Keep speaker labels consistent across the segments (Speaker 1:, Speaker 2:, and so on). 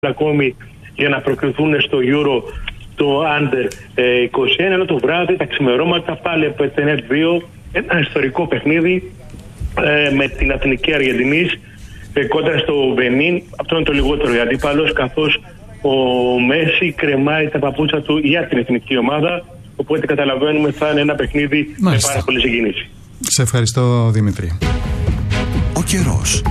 Speaker 1: ακόμη για να προκριθούν στο Euro το Under 21, ενώ το βράδυ, τα ξημερώματα, πάλι από Ετενέτ 2, ένα ιστορικό παιχνίδι με την Αθηνική Αργεντινής κόντρα στο Μπενίν. Αυτό είναι το λιγότερο αντίπαλος, καθώς ο Μέση κρεμάει τα παπούτσα του για την εθνική ομάδα. Οπότε καταλαβαίνουμε θα είναι ένα παιχνίδι με πάρα πολύ συγκίνηση.
Speaker 2: Σε ευχαριστώ, Δημήτρη.
Speaker 3: Ο καιρός.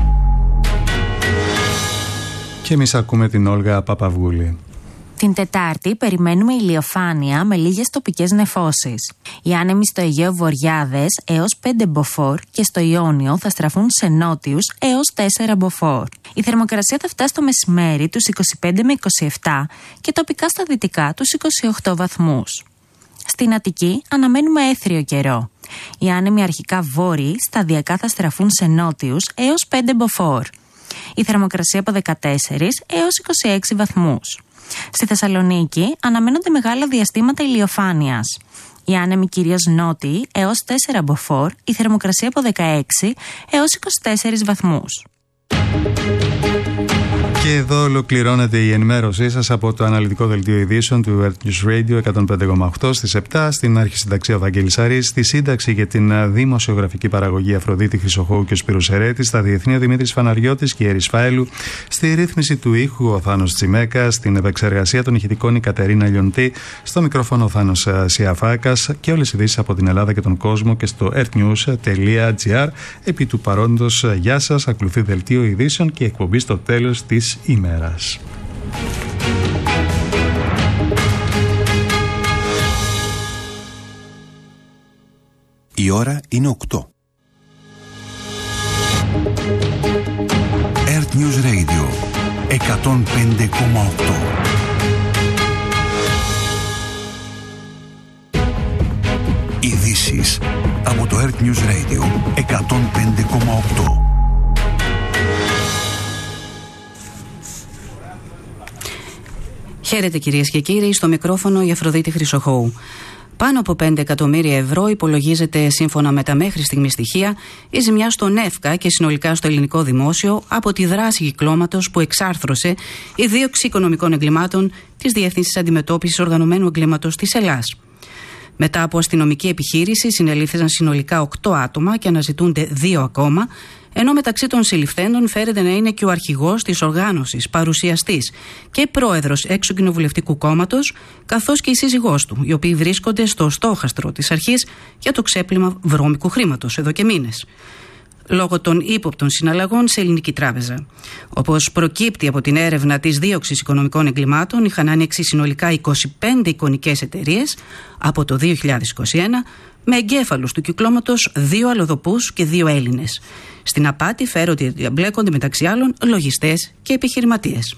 Speaker 2: Και εμείς ακούμε την Όλγα Παπαυγούλη.
Speaker 4: Την Τετάρτη περιμένουμε ηλιοφάνεια με λίγες τοπικές νεφώσεις. Οι άνεμοι στο Αιγαίο βορειάδες έως 5 μποφόρ και στο Ιόνιο θα στραφούν σε νότιους έως 4 μποφόρ. Η θερμοκρασία θα φτάσει το μεσημέρι τους 25 με 27 και τοπικά στα δυτικά τους 28 βαθμούς. Στην Αττική αναμένουμε έθριο καιρό. Οι άνεμοι αρχικά βόρειοι σταδιακά θα στραφούν σε νότιους έως 5 μποφόρ. Η θερμοκρασία από 14 έως 26 βαθμούς. Στη Θεσσαλονίκη αναμένονται μεγάλα διαστήματα ηλιοφάνειας. Οι άνεμοι κυρίως νότιοι έως 4 μποφόρ, η θερμοκρασία από 16 έως 24 βαθμούς.
Speaker 2: Και εδώ ολοκληρώνεται η ενημέρωσή σας από το αναλυτικό δελτίο ειδήσεων του Earth News Radio 105,8 στις 7, στην αρχισυνταξία ο Βαγγέλης Αρής, στη σύνταξη και την δημοσιογραφική παραγωγή Αφροδίτη Χρυσοχώου και ο Σπύρος Ερέτης, στα διεθνή ο Δημήτρης Φαναριώτης και η Έρης Φάελου, στη ρύθμιση του ήχου ο Θάνος Τσιμέκας, στην επεξεργασία των ηχητικών η Κατερίνα Λιοντή, στο μικρόφωνο ο Θάνος Σιαφάκας και όλες οι ειδήσεις από την Ελλάδα και τον κόσμο και στο earthnews.gr. Επί του παρόντος, γεια σας, ακολουθεί δελτίο ειδήσεων και εκπομπή στο τέλος της ημέρας.
Speaker 3: Η ώρα είναι 8. Earth News Radio 105,8. Ειδήσεις από το Earth News Radio 105,8.
Speaker 5: Χαίρετε κυρίες και κύριοι, στο μικρόφωνο η Αφροδίτη Χρυσοχώου. Πάνω από 5 εκατομμύρια ευρώ υπολογίζεται, σύμφωνα με τα μέχρι στιγμή στοιχεία, η ζημιά στον ΕΦΚΑ και συνολικά στο ελληνικό δημόσιο από τη δράση κυκλώματος που εξάρθρωσε η δίωξη οικονομικών εγκλημάτων της Διεύθυνσης Αντιμετώπισης Οργανωμένου Εγκλήματος της Ελλάς. Μετά από αστυνομική επιχείρηση συνελήφθησαν συνολικά 8 άτομα και αναζητούνται 2 ακόμα, ενώ μεταξύ των συλληφθέντων φέρεται να είναι και ο αρχηγός της οργάνωσης, παρουσιαστής και πρόεδρος εξωκοινοβουλευτικού κόμματος, καθώς και η σύζυγός του, οι οποίοι βρίσκονται στο στόχαστρο της αρχής για το ξέπλυμα βρώμικου χρήματος εδώ και μήνες, λόγω των ύποπτων συναλλαγών σε ελληνική τράπεζα. Όπως προκύπτει από την έρευνα της δίωξης οικονομικών εγκλημάτων, είχαν ανοίξει συνολικά 25 εικονικές εταιρείες από το 2021, με εγκέφαλους του κυκλώματος 2 αλλοδοπούς και 2 Έλληνες. Στην απάτη φέρονται ότι εμπλέκονται μεταξύ άλλων λογιστές και επιχειρηματίες.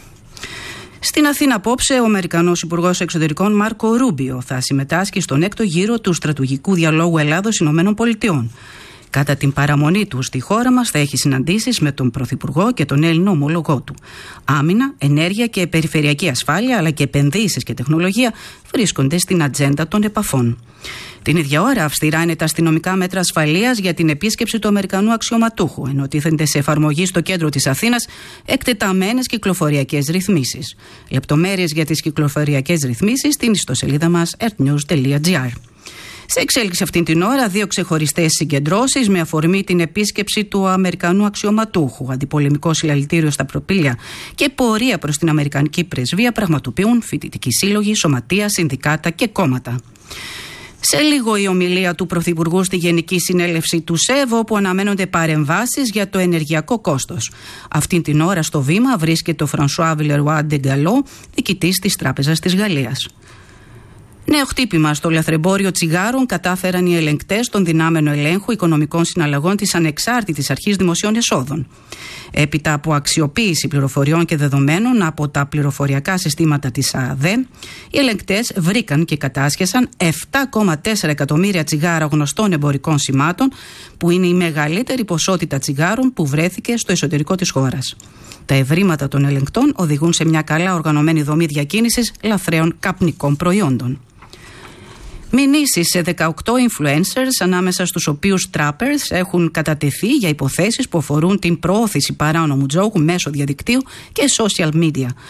Speaker 5: Στην Αθήνα απόψε, ο Αμερικανός Υπουργός Εξωτερικών Μάρκο Ρούμπιο θα συμμετάσχει στον 6ο γύρο του στρατηγικού διαλόγου Ελλάδος-ΗΠΑ. Κατά την παραμονή του στη χώρα μας θα έχει συναντήσεις με τον Πρωθυπουργό και τον Έλληνο ομόλογό του. Άμυνα, ενέργεια και περιφερειακή ασφάλεια, αλλά και επενδύσεις και τεχνολογία βρίσκονται στην ατζέντα των επαφών. Την ίδια ώρα, αυστηρά είναι τα αστυνομικά μέτρα ασφαλείας για την επίσκεψη του Αμερικανού αξιωματούχου, ενώ τίθενται σε εφαρμογή στο κέντρο της Αθήνας εκτεταμένες κυκλοφοριακές ρυθμίσεις. Λεπτομέρειες για τις κυκλοφοριακές ρυθμίσεις στην ιστοσελίδα μας earthnews.gr. Σε εξέλιξη αυτήν την ώρα, 2 ξεχωριστές συγκεντρώσεις με αφορμή την επίσκεψη του Αμερικανού αξιωματούχου, αντιπολεμικό συλλαλητήριο στα Προπήλαια και πορεία προς την Αμερικανική πρεσβεία πραγματοποιούν φοιτητικοί σύλλογοι, σωματεία, συνδικάτα και κόμματα. Σε λίγο η ομιλία του Πρωθυπουργού στη Γενική Συνέλευση του ΣΕΒ, όπου αναμένονται παρεμβάσεις για το ενεργειακό κόστος. Αυτήν την ώρα στο βήμα βρίσκεται ο Φρανσουά Βιλερουά Ντεγκαλό, διοικητής της Τράπεζας της Γαλλίας. Νέο χτύπημα στο λαθρεμπόριο τσιγάρων κατάφεραν οι ελεγκτές των δυνάμεων ελέγχου οικονομικών συναλλαγών της Ανεξάρτητης Αρχής Δημοσίων Εσόδων. Έπειτα από αξιοποίηση πληροφοριών και δεδομένων από τα πληροφοριακά συστήματα της ΑΔΕ, οι ελεγκτές βρήκαν και κατάσχεσαν 7,4 εκατομμύρια τσιγάρα γνωστών εμπορικών σημάτων, που είναι η μεγαλύτερη ποσότητα τσιγάρων που βρέθηκε στο εσωτερικό της χώρας. Τα ευρήματα των ελεγκτών οδηγούν σε μια καλά οργανωμένη δομή διακίνησης λαθρέων καπνικών προϊόντων. Μηνύσεις σε 18 influencers, ανάμεσα στους οποίους trappers, έχουν κατατεθεί για υποθέσεις που αφορούν την προώθηση παράνομου τζόγου μέσω διαδικτύου και social media.